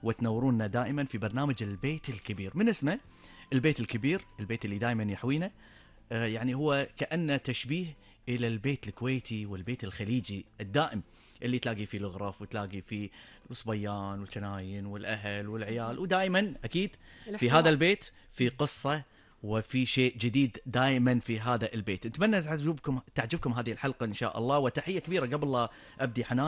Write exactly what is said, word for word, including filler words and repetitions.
وتنورونا دائما في برنامج البيت الكبير. من اسمه البيت الكبير، البيت اللي دائما يحوينا. آه يعني هو كأنه تشبيه إلى البيت الكويتي والبيت الخليجي الدائم، اللي تلاقي فيه الغرف وتلاقي فيه الصبيان والجناين والأهل والعيال، ودائما أكيد في هذا الاحتواء. البيت في قصة وفي شيء جديد دائما في هذا البيت. نتمنى تعجبكم تعجبكم هذه الحلقة إن شاء الله. وتحية كبيرة قبل لا أبدي حنان